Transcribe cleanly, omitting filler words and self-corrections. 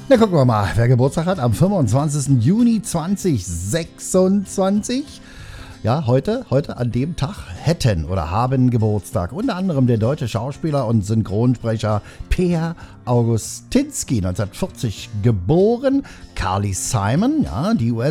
Na, gucken wir mal, wer Geburtstag hat am 25. Juni 2026. Ja, heute an dem Tag hätten oder haben Geburtstag unter anderem der deutsche Schauspieler und Synchronsprecher Peer Augustinski, 1940 geboren. Carly Simon, ja, die